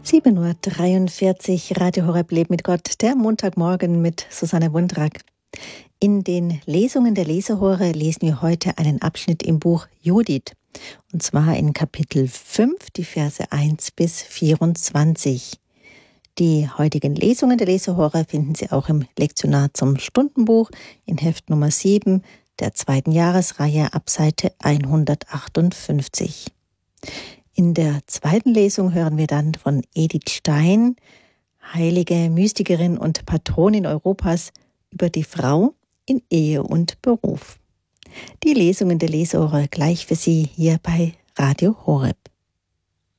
7:43 Uhr, Radio Horeb Leben mit Gott, der Montagmorgen mit Susanne Wundrak. In den Lesungen der Lesehore lesen wir heute einen Abschnitt im Buch Judith. Und zwar in Kapitel 5, die Verse 1 bis 24. Die heutigen Lesungen der Lesehore finden Sie auch im Lektionar zum Stundenbuch in Heft Nummer 7 der 2. Jahresreihe ab Seite 158. In der zweiten Lesung hören wir dann von Edith Stein, heilige Mystikerin und Patronin Europas, über die Frau in Ehe und Beruf. Die Lesungen der Lesehore gleich für Sie hier bei Radio Horeb.